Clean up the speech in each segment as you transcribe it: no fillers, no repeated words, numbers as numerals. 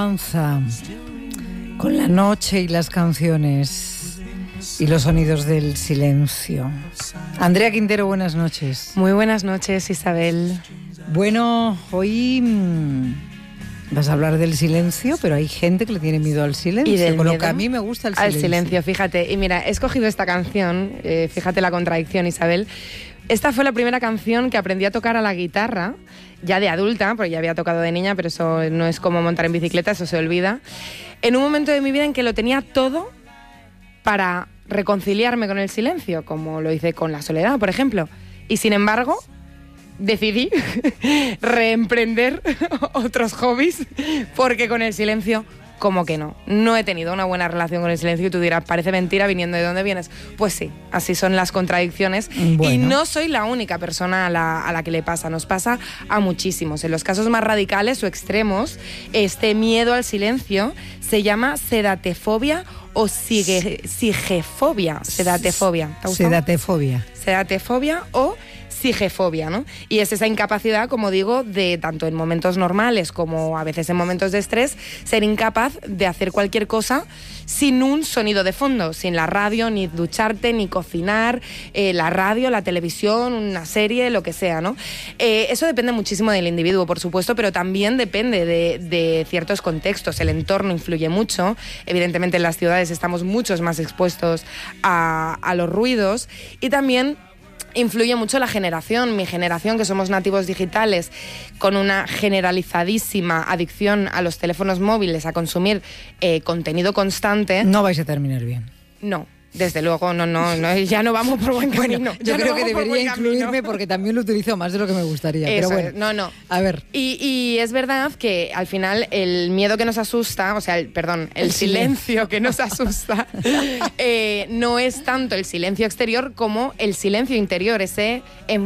Avanza con la noche y las canciones y los sonidos del silencio. Andrea Quintero, buenas noches. Muy buenas noches, Isabel. Bueno, hoy vas a hablar del silencio, pero hay gente que le tiene miedo al silencio, y del con miedo lo que a mí me gusta el silencio. Al silencio, fíjate. Y mira, he escogido esta canción, fíjate la contradicción, Isabel. Esta fue la primera canción que aprendí a tocar a la guitarra, ya de adulta, porque ya había tocado de niña, pero eso no es como montar en bicicleta, eso se olvida. En un momento de mi vida en que lo tenía todo para reconciliarme con el silencio, como lo hice con la soledad, por ejemplo. Y sin embargo, decidí reemprender otros hobbies, porque con el silencio, como que no. No he tenido una buena relación con el silencio y tú dirás, parece mentira viniendo de dónde vienes. Pues sí, así son las contradicciones. Bueno. Y no soy la única persona a la que le pasa, nos pasa a muchísimos. En los casos más radicales o extremos, este miedo al silencio se llama sedatefobia o sigefobia. Sedatefobia. ¿Te ha gustado? Sedatefobia. Sedatefobia o sigefobia, ¿no? Y es esa incapacidad, como digo, de tanto en momentos normales como a veces en momentos de estrés, ser incapaz de hacer cualquier cosa sin un sonido de fondo, sin la radio, ni ducharte, ni cocinar, la radio, la televisión, una serie, lo que sea, ¿no? Eso depende muchísimo del individuo, por supuesto, pero también depende de ciertos contextos. El entorno influye mucho. Evidentemente en las ciudades estamos muchos más expuestos a los ruidos y también influye mucho la generación, mi generación, que somos nativos digitales, con una generalizadísima adicción a los teléfonos móviles, a consumir contenido constante. No vais a terminar bien. No. Desde luego, no, ya no vamos por buen camino. Bueno, yo creo que debería incluirme porque también lo utilizo más de lo que me gustaría. Eso, pero bueno, no. A ver. Y es verdad que al final el miedo que nos asusta, o sea, el silencio que nos asusta, no es tanto el silencio exterior como el silencio interior, ese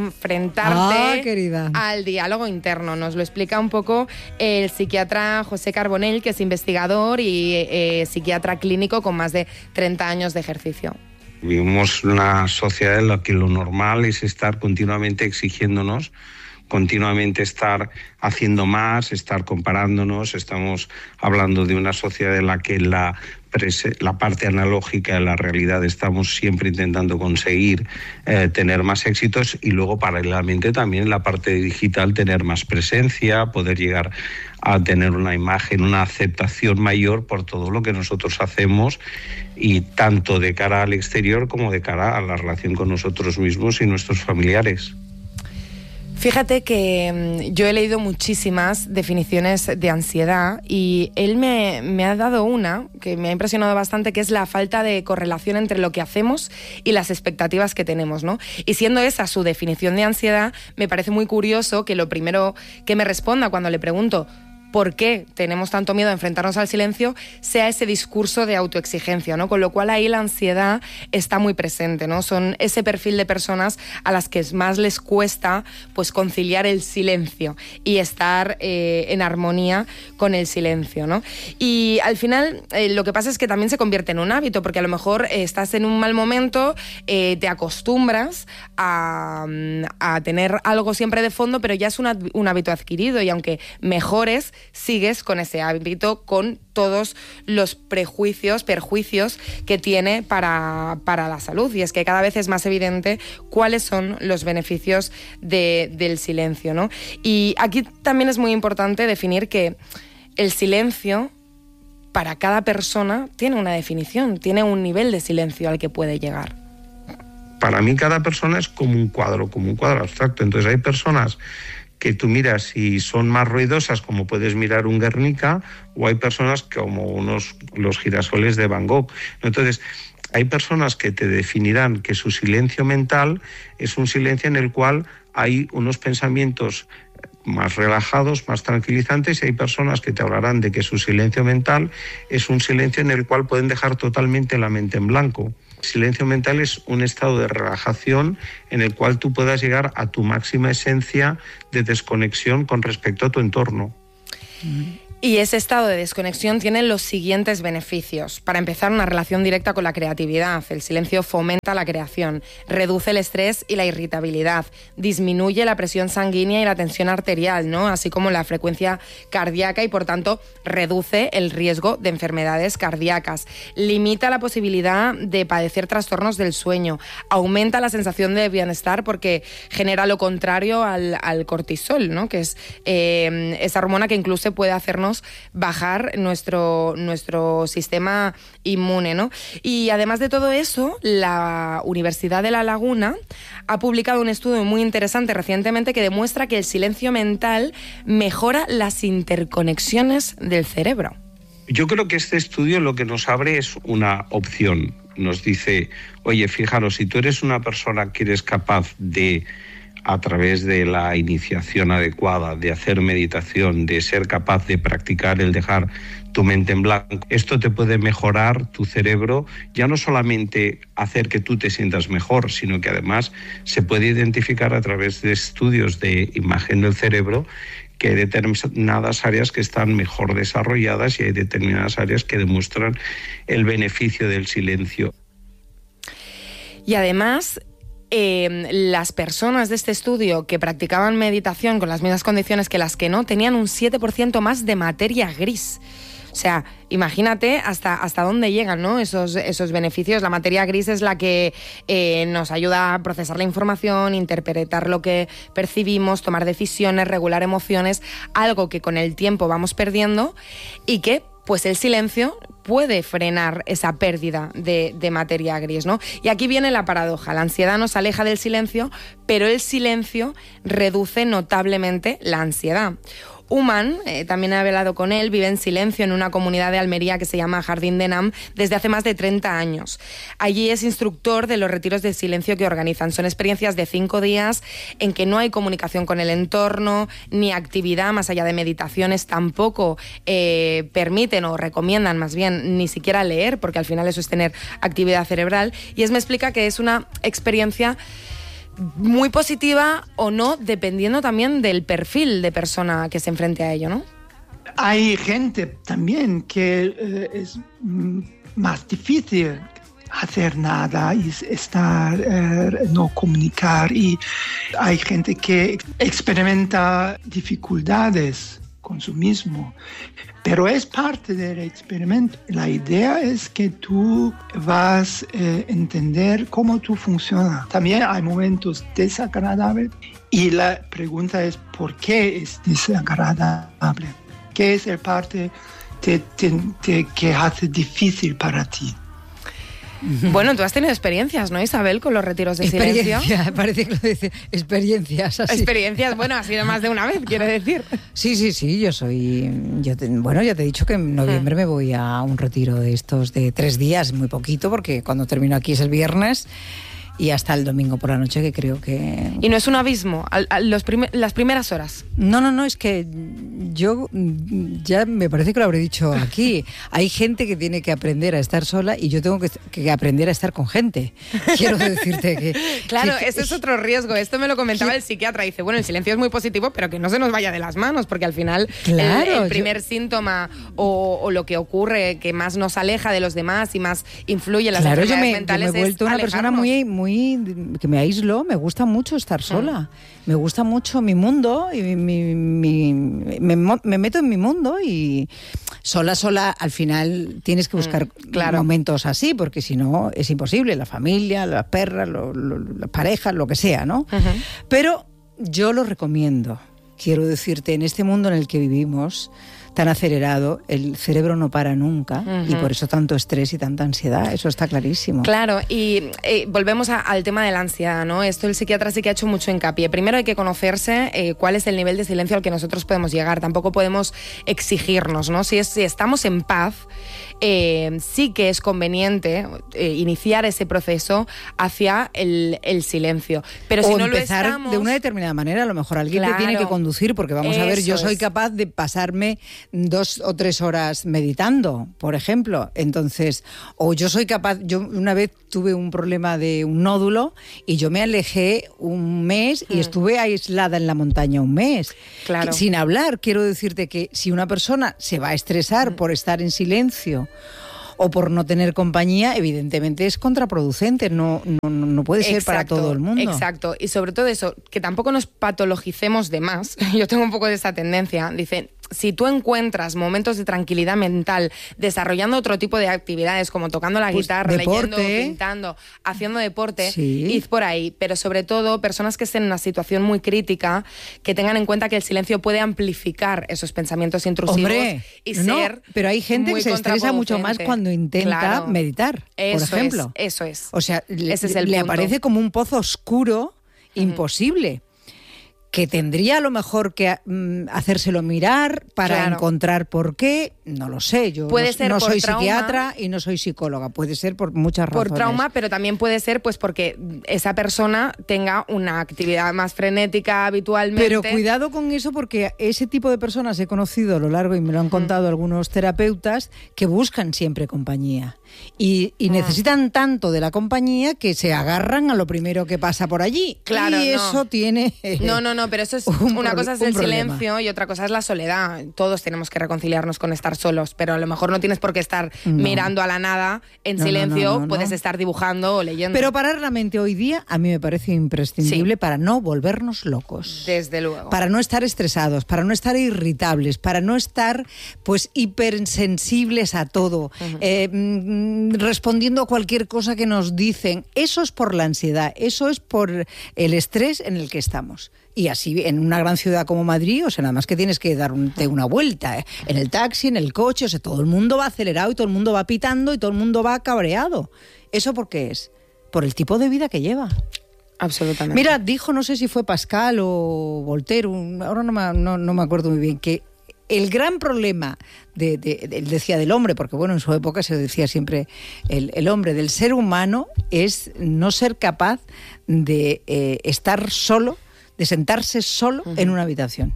enfrentarte al diálogo interno. Nos lo explica un poco el psiquiatra José Carbonell, que es investigador y psiquiatra clínico con más de 30 años de ejercicio. Vivimos una sociedad en la que lo normal es estar continuamente exigiéndonos, continuamente estar haciendo más, estar comparándonos. Estamos hablando de una sociedad en la que la parte analógica de la realidad estamos siempre intentando conseguir tener más éxitos y luego paralelamente también en la parte digital tener más presencia, poder llegar a tener una imagen, una aceptación mayor por todo lo que nosotros hacemos y tanto de cara al exterior como de cara a la relación con nosotros mismos y nuestros familiares. Fíjate que yo he leído muchísimas definiciones de ansiedad y él me ha dado una que me ha impresionado bastante, que es la falta de correlación entre lo que hacemos y las expectativas que tenemos, ¿no? Y siendo esa su definición de ansiedad, me parece muy curioso que lo primero que me responda cuando le pregunto por qué tenemos tanto miedo a enfrentarnos al silencio sea ese discurso de autoexigencia, ¿no? Con lo cual ahí la ansiedad está muy presente, ¿no? Son ese perfil de personas a las que más les cuesta pues conciliar el silencio y estar en armonía con el silencio, ¿no? Y al final lo que pasa es que también se convierte en un hábito, porque a lo mejor estás en un mal momento, te acostumbras a tener algo siempre de fondo, pero ya es un hábito adquirido y aunque mejores, sigues con ese hábito, con todos los perjuicios que tiene para la salud. Y es que cada vez es más evidente cuáles son los beneficios del silencio, ¿no? Y aquí también es muy importante definir que el silencio, para cada persona, tiene una definición, tiene un nivel de silencio al que puede llegar. Para mí cada persona es como un cuadro abstracto. Entonces hay personas que tú miras y son más ruidosas, como puedes mirar un Guernica, o hay personas como los girasoles de Van Gogh. Entonces, hay personas que te definirán que su silencio mental es un silencio en el cual hay unos pensamientos más relajados, más tranquilizantes, y hay personas que te hablarán de que su silencio mental es un silencio en el cual pueden dejar totalmente la mente en blanco. Silencio mental es un estado de relajación en el cual tú puedas llegar a tu máxima esencia de desconexión con respecto a tu entorno. Y ese estado de desconexión tiene los siguientes beneficios. Para empezar, una relación directa con la creatividad. El silencio fomenta la creación, reduce el estrés y la irritabilidad, disminuye la presión sanguínea y la tensión arterial, ¿no? Así como la frecuencia cardíaca y, por tanto, reduce el riesgo de enfermedades cardíacas. Limita la posibilidad de padecer trastornos del sueño. Aumenta la sensación de bienestar porque genera lo contrario al cortisol, ¿no? Que es esa hormona que incluso puede hacernos bajar nuestro sistema inmune, ¿no? Y además de todo eso, la Universidad de La Laguna ha publicado un estudio muy interesante recientemente que demuestra que el silencio mental mejora las interconexiones del cerebro. Yo creo que este estudio lo que nos abre es una opción. Nos dice, oye, fijaros, si tú eres una persona que eres capaz de, a través de la iniciación adecuada, de hacer meditación, de ser capaz de practicar el dejar tu mente en blanco, esto te puede mejorar tu cerebro, ya no solamente hacer que tú te sientas mejor, sino que además se puede identificar a través de estudios de imagen del cerebro que hay determinadas áreas que están mejor desarrolladas y hay determinadas áreas que demuestran el beneficio del silencio. Y además, las personas de este estudio que practicaban meditación con las mismas condiciones que las que no, tenían un 7% más de materia gris. O sea, imagínate hasta dónde llegan, ¿no? esos beneficios. La materia gris es la que nos ayuda a procesar la información, interpretar lo que percibimos, tomar decisiones, regular emociones, algo que con el tiempo vamos perdiendo y que, pues, el silencio puede frenar esa pérdida de materia gris, ¿no? Y aquí viene la paradoja. La ansiedad nos aleja del silencio, pero el silencio reduce notablemente la ansiedad. Uman, también he hablado con él, vive en silencio en una comunidad de Almería que se llama Jardín de Nam desde hace más de 30 años. Allí es instructor de los retiros de silencio que organizan. Son experiencias de 5 días en que no hay comunicación con el entorno, ni actividad más allá de meditaciones. Tampoco permiten o recomiendan más bien ni siquiera leer, porque al final eso es tener actividad cerebral. Y me explica que es una experiencia muy positiva o no, dependiendo también del perfil de persona que se enfrente a ello, ¿no? Hay gente también que es más difícil hacer nada y estar, no comunicar, y hay gente que experimenta dificultades con su mismo. Pero es parte del experimento. La idea es que tú vas a entender cómo tú funcionas. También hay momentos desagradables y la pregunta es ¿por qué es desagradable? ¿Qué es la parte que hace difícil para ti? Bueno, tú has tenido experiencias, ¿no, Isabel, con los retiros de silencio? Parece que lo dice, experiencias. Así. Experiencias, bueno, ha sido más de una vez, quiere decir. Sí, bueno, ya te he dicho que en noviembre me voy a un retiro de estos de 3 días, muy poquito, porque cuando termino aquí es el viernes, y hasta el domingo por la noche, que creo que... ¿Y no es un abismo las primeras horas? No, es que yo ya me parece que lo habré dicho aquí. Hay gente que tiene que aprender a estar sola y yo tengo que aprender a estar con gente. Quiero decirte que... Claro, ese es otro riesgo. Esto me lo comentaba el psiquiatra. Dice, bueno, el silencio es muy positivo, pero que no se nos vaya de las manos, porque al final el primer síntoma o lo que ocurre que más nos aleja de los demás y más influye en las enfermedades mentales, yo me he vuelto una persona muy que me aíslo. Me gusta mucho estar sola. Me gusta mucho mi mundo y me meto en mi mundo, y sola al final tienes que buscar momentos así, porque si no es imposible. La familia, las perras, las parejas, lo que sea, ¿no? Pero yo lo recomiendo. Quiero decirte, en este mundo en el que vivimos tan acelerado, el cerebro no para nunca, y por eso tanto estrés y tanta ansiedad, eso está clarísimo. Claro, y volvemos al tema de la ansiedad, ¿no? Esto el psiquiatra sí que ha hecho mucho hincapié. Primero hay que conocerse cuál es el nivel de silencio al que nosotros podemos llegar. Tampoco podemos exigirnos, ¿no? Si estamos en paz, sí que es conveniente iniciar ese proceso hacia el silencio. Pero si no empezar lo estamos, de una determinada manera, a lo mejor alguien te tiene que conducir, porque vamos a ver, yo soy capaz de pasarme 2 o 3 horas meditando, por ejemplo. Entonces, o yo soy capaz, yo una vez tuve un problema de un nódulo y yo me alejé un mes y estuve aislada en la montaña un mes, sin hablar. Quiero decirte que si una persona se va a estresar por estar en silencio o por no tener compañía, evidentemente es contraproducente, no puede ser para todo el mundo. Exacto, y sobre todo eso, que tampoco nos patologicemos de más. Yo tengo un poco de esa tendencia. Dicen, si tú encuentras momentos de tranquilidad mental desarrollando otro tipo de actividades como tocando la guitarra, leyendo, pintando, haciendo deporte, id por ahí. Pero sobre todo, personas que estén en una situación muy crítica, que tengan en cuenta que el silencio puede amplificar esos pensamientos intrusivos ser pero hay gente que se estresa mucho más cuando intenta meditar, por ejemplo. Eso es. O sea, ese es el le punto. aparece como un pozo oscuro, imposible, que tendría a lo mejor que hacérselo mirar para encontrar por qué, no lo sé, yo no soy psiquiatra y no soy psicóloga, puede ser por muchas razones. Por trauma, pero también puede ser pues porque esa persona tenga una actividad más frenética habitualmente. Pero cuidado con eso, porque ese tipo de personas he conocido a lo largo, y me lo han contado algunos terapeutas, que buscan siempre compañía y necesitan tanto de la compañía que se agarran a lo primero que pasa por allí. Claro, y eso tiene... No, pero eso es una cosa es el silencio y otra cosa es la soledad. Todos tenemos que reconciliarnos con estar solos, pero a lo mejor no tienes por qué estar mirando a la nada en silencio, puedes estar dibujando o leyendo. Pero parar la mente hoy día a mí me parece imprescindible para no volvernos locos. Desde luego. Para no estar estresados, para no estar irritables, para no estar pues hipersensibles a todo, respondiendo a cualquier cosa que nos dicen. Eso es por la ansiedad, eso es por el estrés en el que estamos. Y así, en una gran ciudad como Madrid, o sea, nada más que tienes que darte una vuelta, en el taxi, en el coche, o sea, todo el mundo va acelerado y todo el mundo va pitando y todo el mundo va cabreado. ¿Eso por qué es? Por el tipo de vida que lleva. Absolutamente. Mira, dijo, no sé si fue Pascal o Voltaire, ahora no me acuerdo muy bien, que el gran problema, él decía del hombre, porque bueno, en su época se decía siempre el hombre, del ser humano, es no ser capaz de estar solo, de sentarse solo en una habitación.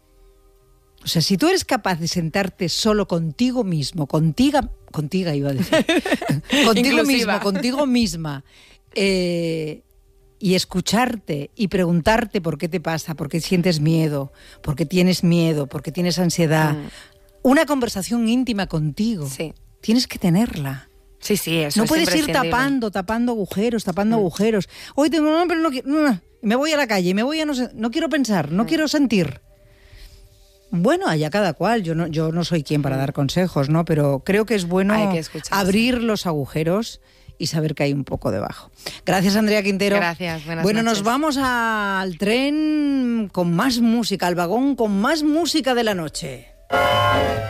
O sea, si tú eres capaz de sentarte solo contigo mismo, contigo iba a decir, contigo mismo, contigo misma, y escucharte y preguntarte por qué te pasa, por qué sientes miedo, por qué tienes miedo, por qué tienes ansiedad, una conversación íntima contigo, tienes que tenerla. Sí, eso no es puedes ir tapando agujeros, Hoy tengo pero no quiero, me voy a la calle, no quiero pensar, no quiero sentir. Bueno, allá cada cual, yo no soy quien para dar consejos, ¿no? Pero creo que es bueno abrir los agujeros y saber que hay un poco debajo. Gracias, Andrea Quintero. Gracias, buenas noches. Nos vamos al tren con más música, al vagón con más música de la noche.